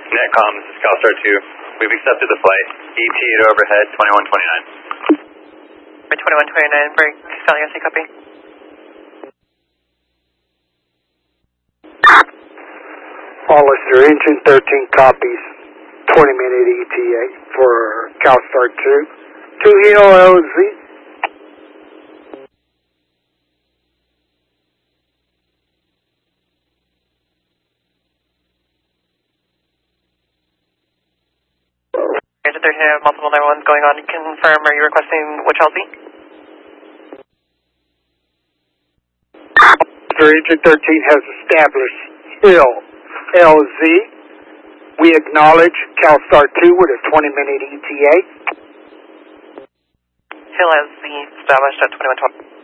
Netcom, this is CalStar 2. We've accepted the flight. ET to overhead, 2129. 2129, break, Stallion, say copy. Hollister, engine 13 copies, 20-minute ETA for CalStar 2. 2 Hilo LZ. Engine 13, I have multiple 911s going on. Confirm, are you requesting which LZ? Engine 13 has established Hill LZ. We acknowledge CalStar 2 with a 20-minute ETA. Hill LZ established at 2120.